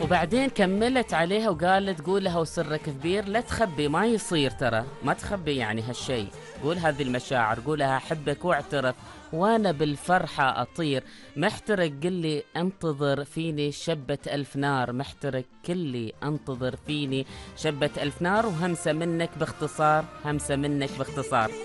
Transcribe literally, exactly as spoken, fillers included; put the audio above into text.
وبعدين كملت عليها وقالت قول لها وسرك كبير، لا تخبي، ما يصير ترى، ما تخبي يعني هالشي، قول هذه المشاعر، قولها أحبك واعترف وانا بالفرحة اطير. محترق قلي انتظر فيني شبة الف نار، محترق كلي انتظر فيني شبة الف نار. وهمسة منك باختصار، همسة منك باختصار.